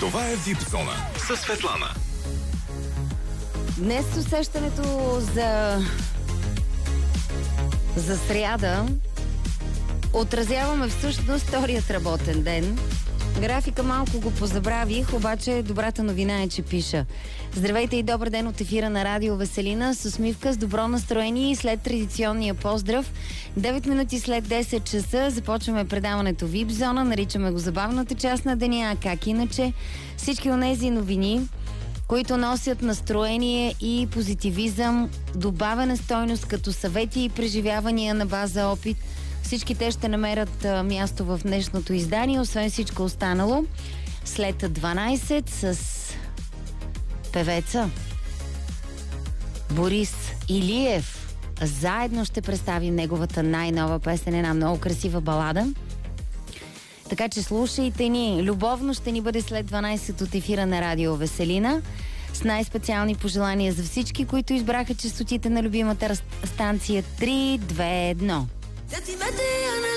Това е VIP Зона със Светлана. Днес усещането за сряда отразяваме всъщност вторият работен ден. Графика малко го позабравих, обаче добрата новина е, че пиша. Здравейте и добър ден от ефира на Радио Веселина с усмивка, с добро настроение и след традиционния поздрав. 9 минути след 10 часа започваме предаването VIP Зона, наричаме го забавната част на деня, а как иначе. Всички онези новини, които носят настроение и позитивизъм, добавена стойност като съвети и преживявания на база опит, всички те ще намерят място в днешното издание, освен всичко останало. След 12 с певеца Борис Илиев. Заедно ще представим неговата най-нова песен, една много красива балада. Така че слушайте ни. Любовно ще ни бъде след 12 от ефира на Радио Веселина. С най-специални пожелания за всички, които избраха честотите на любимата станция 321. Se ti metti